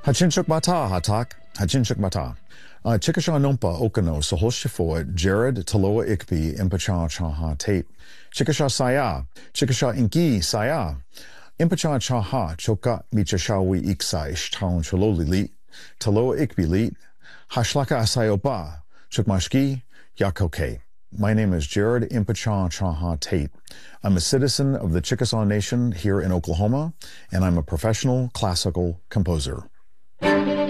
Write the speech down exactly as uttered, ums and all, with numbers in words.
Hachinchuk Bata Hatak, Hachinchuk Bata. Chickasaw Nompa Okano, Sahoshifoa, Jared Taloa Ikpi, Impacha Chaha Tape. Chickasaw Saya, Chickasaw Inki Saya. Impacha Chaha, Choka Michashawi Iksai, Shtown Chololi Lit, Taloa Ikpi Lit, Hashlaka Asayopa, Chukmashki, Yakoke. My name is Jared Impacha Chaha Tate. I'm a citizen of the Chickasaw Nation here in Oklahoma, and I'm a professional classical composer.